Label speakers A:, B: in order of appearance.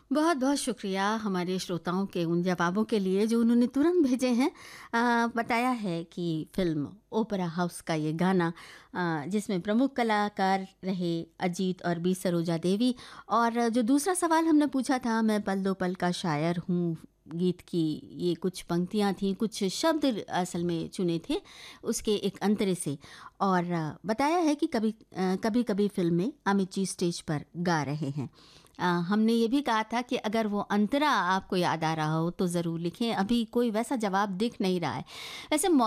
A: बहुत-बहुत शुक्रिया हमारे श्रोताओं के उन जवाबों के लिए जो उन्होंने तुरंत भेजे हैं। बताया है कि फ़िल्म ओपेरा हाउस का ये गाना जिसमें प्रमुख कलाकार रहे अजीत और बी सरोजा देवी। और जो दूसरा सवाल हमने पूछा था, मैं पल दो पल का शायर हूँ, गीत की ये कुछ पंक्तियाँ थीं, कुछ शब्द असल में चुने थे उसके एक अंतरे से। और बताया है कि कभी-कभी फ़िल्म में अमित जी स्टेज पर गा रहे हैं। हमने ये भी कहा था कि अगर वो अंतरा आपको याद आ रहा हो तो ज़रूर लिखें, अभी कोई वैसा जवाब दिख नहीं रहा है। वैसे